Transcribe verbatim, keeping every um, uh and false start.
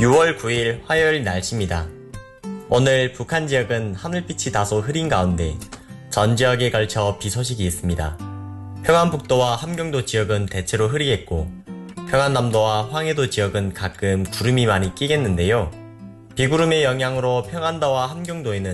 유월 구일 화요일 날씨입니다. 오늘 북한 지역은 하늘빛이 다소 흐린 가운데 전 지역에 걸쳐 비 소식이 있습니다. 평안북도와 함경도 지역은 대체로 흐리겠고 평안남도와 황해도 지역은 가끔 구름이 많이 끼겠는데요. 비구름의 영향으로 평안도와 함경도에는